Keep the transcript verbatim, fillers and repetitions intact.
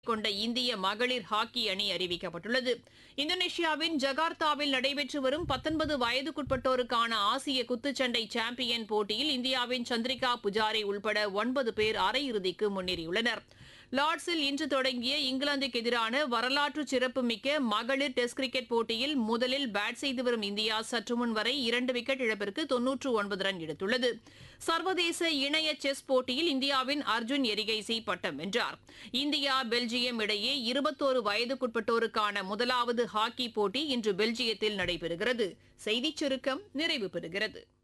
கொண்ட இந்திய மகளிர் ஹாக்கி அணி அறிவிக்கப்பட்டுள்ளது. இந்தோனேஷியாவின் ஜகார்த்தாவில் நடைபெற்று வரும் பத்தொன்பது வயதுக்குட்பட்டோருக்கான ஆசிய குத்துச்சண்டை சாம்பியன் போட்டியில் இந்தியாவின் சந்திரிகா புஜாரி உள்பட ஒன்பது பேர் அரையிறுதிக்கு முன்னேறியுள்ளனர். லார்ட்ஸில் இன்று தொடங்கிய இங்கிலாந்துக்கு எதிரான வரலாற்று சிறப்புமிக்க மகளிர் டெஸ்ட் கிரிக்கெட் போட்டியில் முதலில் பேட் செய்து வரும் இந்தியா சற்றுமுன் வரை இரண்டு விக்கெட் இழப்பிற்கு தொன்னூற்று ஒன்பது ரன் எடுத்துள்ளது. சர்வதேச இணைய செஸ் போட்டியில் இந்தியாவின் அர்ஜுன் எரிகைசி பட்டம் வென்றார். இந்தியா பெல்ஜியம் இடையே இருபத்தோரு வயதுக்குட்பட்டோருக்கான முதலாவது ஹாக்கி போட்டி இன்று பெல்ஜியத்தில் நடைபெறுகிறது. செய்திச் சுருக்கம் நிறைவு பெறுகிறது.